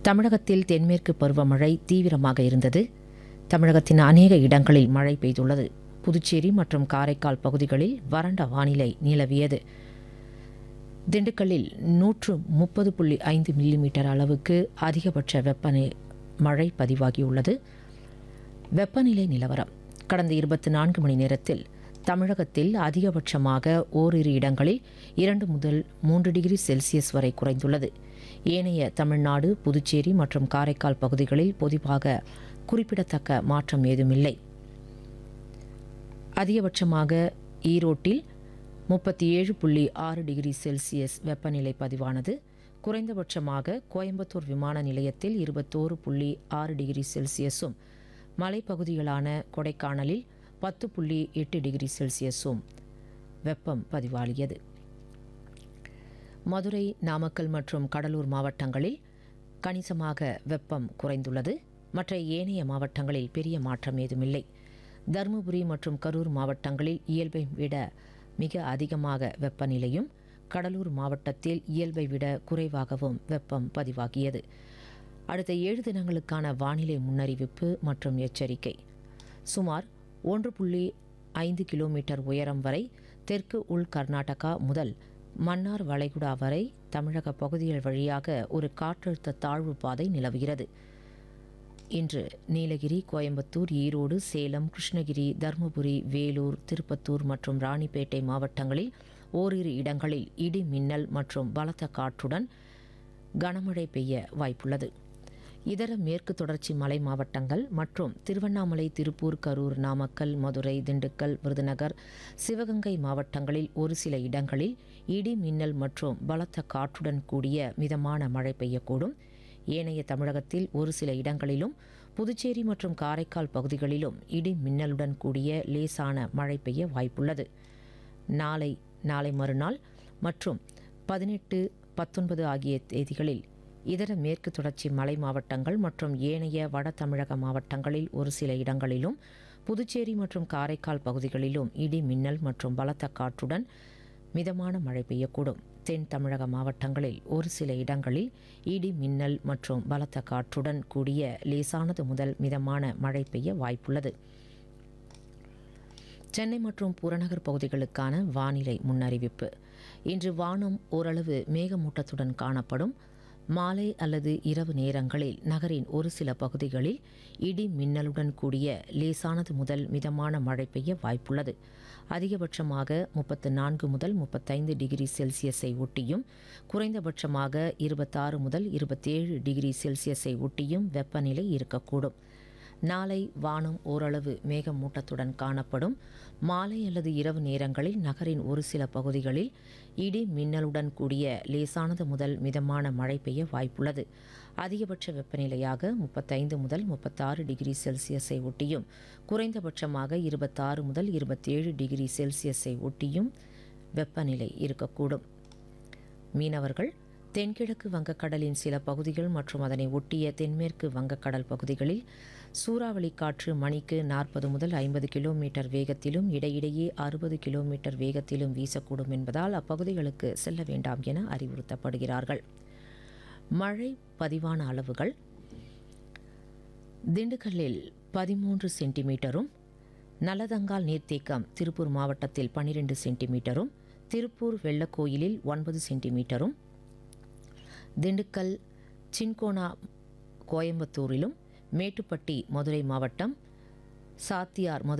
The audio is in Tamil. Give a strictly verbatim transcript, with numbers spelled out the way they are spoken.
தமிழகத்தில் தென்மேற்கு பருவமழை தீவிரமாக இருந்தது. தமிழகத்தின் அநேக இடங்களில் மழை பெய்துள்ளது. புதுச்சேரி மற்றும் காரைக்கால் பகுதிகளில் வறண்ட வானிலை நிலவியது. திண்டுக்கல்லில் நூற்று முப்பது புள்ளி ஐந்து மில்லிமீட்டர் அளவுக்கு அதிகபட்ச வெப்பநிலை மழை பதிவாகியுள்ளது. வெப்பநிலை நிலவரம்: கடந்த இருபத்தி நான்கு மணி நேரத்தில் தமிழகத்தில் அதிகபட்சமாக ஓரிரு இடங்களில் இரண்டு முதல் மூன்று டிகிரி செல்சியஸ் வரை குறைந்துள்ளது. ஏனைய தமிழ்நாடு, புதுச்சேரி மற்றும் காரைக்கால் பகுதிகளில் பொதுவாக குறிப்பிடத்தக்க மாற்றம் ஏதுமில்லை. அதிகபட்சமாக ஈரோட்டில் முப்பத்தி ஏழு புள்ளி ஆறு டிகிரி செல்சியஸ் வெப்பநிலை பதிவானது. குறைந்தபட்சமாக கோயம்புத்தூர் விமான நிலையத்தில் இருபத்தோரு புள்ளி ஆறு டிகிரி செல்சியஸும், மலைப்பகுதிகளான கொடைக்கானலில் பத்து புள்ளி எட்டு டிகிரி செல்சியஸும் வெப்பம் பதிவாகியது. மதுரை, நாமக்கல் மற்றும் கடலூர் மாவட்டங்களில் கணிசமாக வெப்பம் குறைந்துள்ளது. மற்ற ஏனைய மாவட்டங்களில் பெரிய மாற்றம் ஏதுமில்லை. தருமபுரி மற்றும் கரூர் மாவட்டங்களில் இயல்பை விட மிக அதிகமாக வெப்பநிலையும், கடலூர் மாவட்டத்தில் இயல்பை விட குறைவாகவும் வெப்பம் பதிவாகியது. அடுத்த ஏழு தினங்களுக்கான வானிலை முன்னறிவிப்பு மற்றும் எச்சரிக்கை: சுமார் ஒன்று புள்ளி ஐந்து கிலோமீட்டர் உயரம் வரை தெற்கு உள் கர்நாடகா முதல் மன்னார் வளைகுடா வரை தமிழக பகுதிகள் வழியாக ஒரு காற்றழுத்த தாழ்வு பாதை நிலவுகிறது. இன்று நீலகிரி, கோயம்புத்தூர், ஈரோடு, சேலம், கிருஷ்ணகிரி, தருமபுரி, வேலூர், திருப்பத்தூர் மற்றும் ராணிப்பேட்டை மாவட்டங்களில் ஓரிரு இடங்களில் இடி மின்னல் மற்றும் பலத்த காற்றுடன் கனமழை பெய்ய வாய்ப்புள்ளது. இதர மேற்கு தொடர்ச்சி மலை மாவட்டங்கள் மற்றும் திருவண்ணாமலை, திருப்பூர், கரூர், நாமக்கல், மதுரை, திண்டுக்கல், விருதுநகர், சிவகங்கை மாவட்டங்களில் ஒரு சில இடங்களில் இடி மின்னல் மற்றும் பலத்த காற்றுடன் கூடிய மிதமான மழை பெய்யக்கூடும். ஏனைய தமிழகத்தில் ஒரு சில இடங்களிலும், புதுச்சேரி மற்றும் காரைக்கால் பகுதிகளிலும் இடி மின்னலுடன் கூடிய லேசான மழை பெய்ய வாய்ப்புள்ளது. நாளை நாளை மறுநாள் மற்றும் பதினெட்டு பத்தொன்பது ஆகிய தேதிகளில் இதர மேற்கு தொடர்ச்சி மலை மாவட்டங்கள் மற்றும் ஏனைய வட தமிழக மாவட்டங்களில் ஒரு சில இடங்களிலும், புதுச்சேரி மற்றும் காரைக்கால் பகுதிகளிலும் இடி மின்னல் மற்றும் பலத்த காற்றுடன் மிதமான மழை பெய்யக்கூடும். தென் தமிழக மாவட்டங்களில் ஒரு சில இடங்களில் இடி மின்னல் மற்றும் பலத்த காற்றுடன் கூடிய லேசானது முதல் மிதமான மழை பெய்ய வாய்ப்புள்ளது. சென்னை மற்றும் புறநகர் பகுதிகளுக்கான வானிலை முன்னறிவிப்பு: இன்று வானம் ஓரளவு மேகமூட்டத்துடன் காணப்படும். மாலை அல்லது இரவு நேரங்களில் நகரின் ஒரு சில பகுதிகளில் இடி மின்னலுடன் கூடிய லேசானது முதல் மிதமான மழை பெய்ய வாய்ப்புள்ளது. அதிகபட்சமாக முப்பத்து நான்கு முதல் முப்பத்தைந்து டிகிரி செல்சியஸை ஒட்டியும், குறைந்தபட்சமாக இருபத்தாறு முதல் இருபத்தேழு டிகிரி செல்சியஸை ஒட்டியும் வெப்பநிலை இருக்கக்கூடும். நாளை வானம் ஓரளவு மேகமூட்டத்துடன் காணப்படும். மாலை அல்லது இரவு நேரங்களில் நகரின் ஒரு சில பகுதிகளில் இடி மின்னலுடன் கூடிய லேசானது முதல் மிதமான மழை பெய்ய வாய்ப்புள்ளது. அதிகபட்ச வெப்பநிலையாக முப்பத்தைந்து முதல் முப்பத்தாறு டிகிரி செல்சியஸை ஒட்டியும், குறைந்தபட்சமாக இருபத்தாறு முதல் இருபத்தேழு டிகிரி செல்சியஸை ஒட்டியும் வெப்பநிலை இருக்கக்கூடும். மீனவர்கள் தென்கிழக்கு வங்கக்கடலின் சில பகுதிகள் மற்றும் அதனை ஒட்டிய தென்மேற்கு வங்கக்கடல் பகுதிகளில் சூறாவளி காற்று மணிக்கு நாற்பது முதல் ஐம்பது கிலோமீட்டர் வேகத்திலும் இடையிடையே அறுபது கிலோமீட்டர் வேகத்திலும் வீசக்கூடும் என்பதால் அப்பகுதிகளுக்கு செல்ல வேண்டாம் என அறிவுறுத்தப்படுகிறார்கள். மழை பதிவான அளவுகள்: திண்டுக்கல்லில் பதிமூன்று சென்டிமீட்டரும், நல்லதங்கால் நீர்த்தேக்கம் திருப்பூர் மாவட்டத்தில் பன்னிரண்டு சென்டிமீட்டரும், திருப்பூர் வெள்ளக்கோயிலில் ஒன்பது சென்டிமீட்டரும், திண்டுக்கல் சின்கோனா கோயம்புத்தூரிலும், மேட்டுப்பட்டி மதுரை மாவட்டம், சாத்தியார் மதுரை